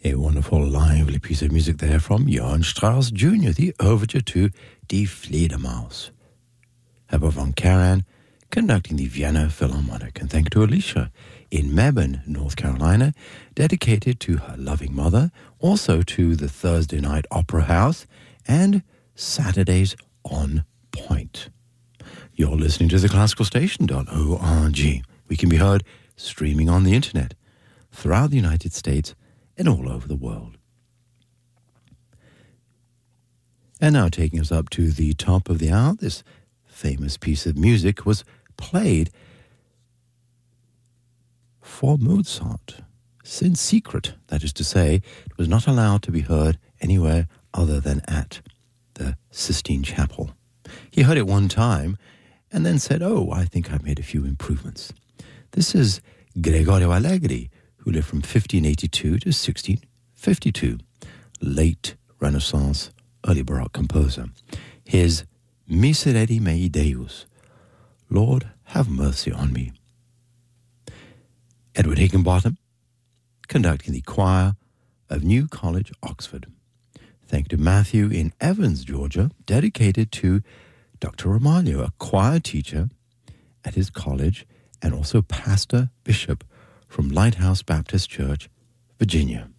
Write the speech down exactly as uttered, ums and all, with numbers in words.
A wonderful, lively piece of music there from Johann Strauss Junior, the overture to Die Fledermaus. Herbert von Karajan conducting the Vienna Philharmonic. And thank you to Alicia in Mebane, North Carolina, dedicated to her loving mother, also to the Thursday Night Opera House, and Saturdays on Point. You're listening to the classical station dot org. We can be heard streaming on the internet throughout the United States and all over the world. And now taking us up to the top of the hour, this famous piece of music was played for Mozart, in secret. That is to say, it was not allowed to be heard anywhere other than at the Sistine Chapel. He heard it one time and then said, oh, I think I made a few improvements. This is Gregorio Allegri, who lived from fifteen eighty-two to sixteen fifty-two, late Renaissance, early Baroque composer. His Miserere mei Deus, Lord, have mercy on me. Edward Higginbottom, conducting the choir of New College, Oxford. Thank you to Matthew in Evans, Georgia, dedicated to Doctor Romaglio, a choir teacher at his college and also pastor, bishop from Lighthouse Baptist Church, Virginia.